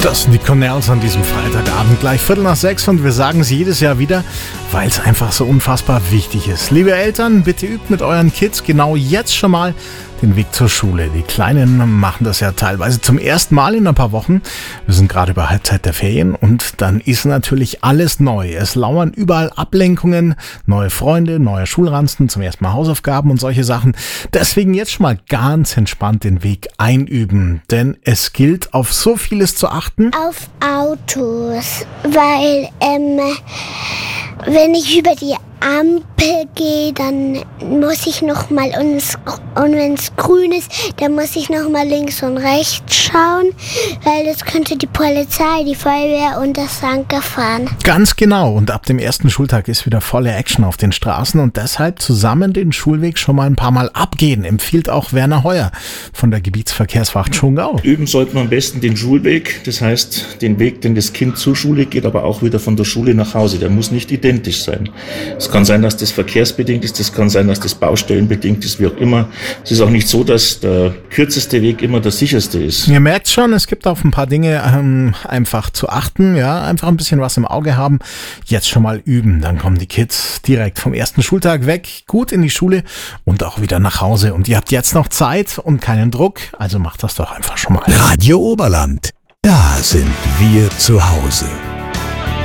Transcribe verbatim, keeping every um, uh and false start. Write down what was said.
Das sind die Cornells an diesem Freitagabend, gleich Viertel nach sechs, und wir sagen es jedes Jahr wieder, weil es einfach so unfassbar wichtig ist. Liebe Eltern, bitte übt mit euren Kids genau jetzt schon mal den Weg zur Schule. Die Kleinen machen das ja teilweise zum ersten Mal in ein paar Wochen. Wir sind gerade über Halbzeit der Ferien und dann ist natürlich alles neu. Es lauern überall Ablenkungen, neue Freunde, neue Schulranzen, zum ersten Mal Hausaufgaben und solche Sachen. Deswegen jetzt schon mal ganz entspannt den Weg einüben, denn es gilt, auf so vieles zu achten. Auf Autos, weil ähm, wenn ich über die Ampel gehe, dann muss ich noch mal, und, und wenn es grün ist, dann muss ich noch mal links und rechts schauen, weil das könnte die Polizei, die Feuerwehr und das Anker fahren. Ganz genau, und ab dem ersten Schultag ist wieder volle Action auf den Straßen und deshalb zusammen den Schulweg schon mal ein paar Mal abgehen, empfiehlt auch Werner Heuer von der Gebietsverkehrswacht Schongau. Üben sollte man am besten den Schulweg, das heißt den Weg, den das Kind zur Schule geht, aber auch wieder von der Schule nach Hause. Der muss nicht identisch sein. Es kann sein, dass das verkehrsbedingt ist, es kann sein, dass das baustellenbedingt ist, wie auch immer. Es ist auch nicht so, dass der kürzeste Weg immer der sicherste ist. Ihr merkt schon, es gibt auf ein paar Dinge ähm, einfach zu achten, ja, einfach ein bisschen was im Auge haben, jetzt schon mal üben, dann kommen die Kids direkt vom ersten Schultag weg, gut in die Schule und auch wieder nach Hause. Und ihr habt jetzt noch Zeit und keinen Druck, also macht das doch einfach schon mal. Radio Oberland, da sind wir zu Hause.